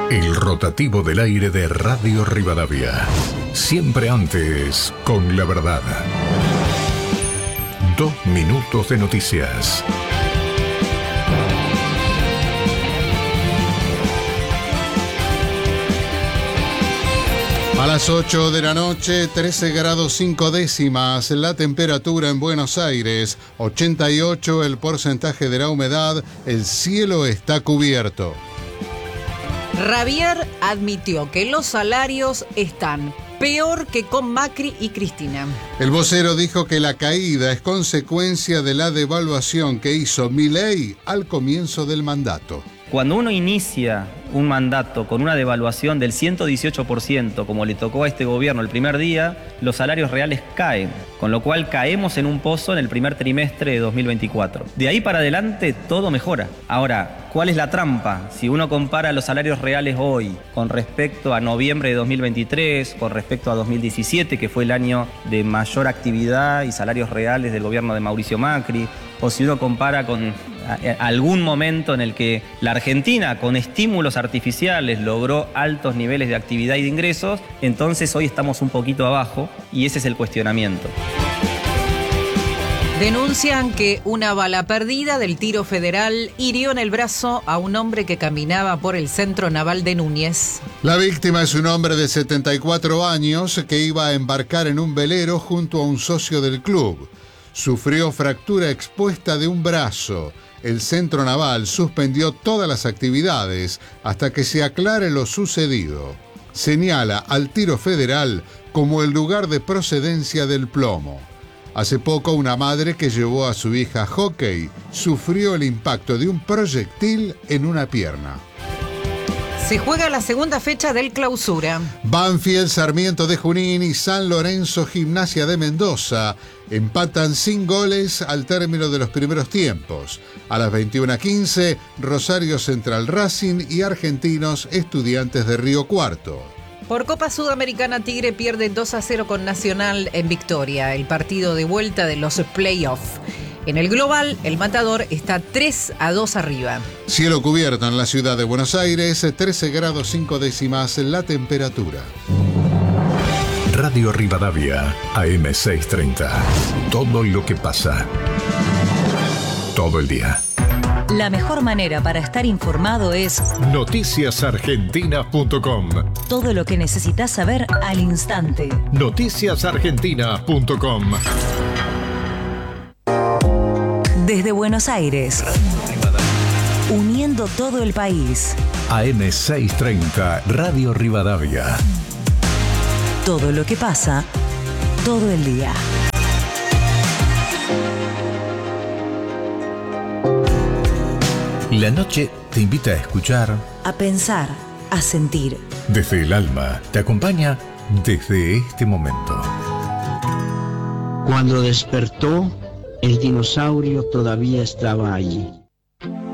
El rotativo del aire de Radio Rivadavia. Siempre antes, con la verdad. 2 minutos de noticias. A las 8 de la noche, 13 grados 5 décimas, la temperatura en Buenos Aires, 88 el porcentaje de la humedad, el cielo está cubierto. Rabier admitió que los salarios están peor que con Macri y Cristina. El vocero dijo que la caída es consecuencia de la devaluación que hizo Milei al comienzo del mandato. Cuando uno inicia un mandato con una devaluación del 118%, como le tocó a este gobierno el primer día, los salarios reales caen, con lo cual caemos en un pozo en el primer trimestre de 2024. De ahí para adelante todo mejora. Ahora, ¿cuál es la trampa? Si uno compara los salarios reales hoy con respecto a noviembre de 2023, con respecto a 2017, que fue el año de mayor actividad y salarios reales del gobierno de Mauricio Macri, o si uno compara con algún momento en el que la Argentina, con estímulos artificiales, logró altos niveles de actividad y de ingresos, entonces hoy estamos un poquito abajo y ese es el cuestionamiento. Denuncian que una bala perdida del tiro federal hirió en el brazo a un hombre que caminaba por el centro naval de Núñez. La víctima es un hombre de 74 años que iba a embarcar en un velero junto a un socio del club. Sufrió fractura expuesta de un brazo. El centro naval suspendió todas las actividades hasta que se aclare lo sucedido. Señala al tiro federal como el lugar de procedencia del plomo. Hace poco una madre que llevó a su hija a hockey sufrió el impacto de un proyectil en una pierna. Se juega la segunda fecha del Clausura. Banfield, Sarmiento de Junín y San Lorenzo, Gimnasia de Mendoza empatan sin goles al término de los primeros tiempos. A las 21:15, Rosario Central Racing y Argentinos Estudiantes de Río Cuarto. Por Copa Sudamericana, Tigre pierde 2-0 con Nacional en Victoria, el partido de vuelta de los playoffs. En el global, el Matador está 3-2 arriba. Cielo cubierto en la ciudad de Buenos Aires, 13 grados 5 décimas la temperatura. Radio Rivadavia, AM 630. Todo lo que pasa. Todo el día. La mejor manera para estar informado es noticiasargentina.com. Todo lo que necesitas saber al instante. noticiasargentina.com. Desde Buenos Aires, uniendo todo el país. AM 630, Radio Rivadavia. Todo lo que pasa, todo el día. La noche te invita a escuchar, A pensar, a sentir. desde el alma, te acompaña desde este momento. Cuando despertó, el dinosaurio todavía estaba allí.